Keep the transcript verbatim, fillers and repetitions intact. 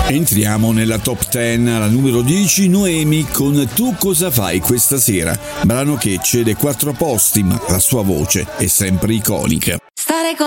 Entriamo nella top dieci, alla numero dieci, Noemi con Tu cosa fai questa sera? Brano che cede quattro posti, ma la sua voce è sempre iconica. Stare con